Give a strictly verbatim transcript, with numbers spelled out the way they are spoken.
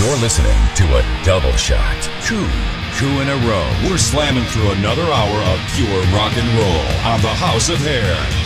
You're listening to a double shot. Two. Two in a row. We're slamming through another hour of pure rock and roll on the House of Hair.